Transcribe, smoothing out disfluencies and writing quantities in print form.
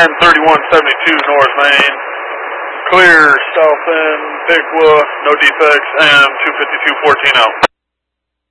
and 3172 North Main. Clear, south end, Piqua, no defects, and 25214 out.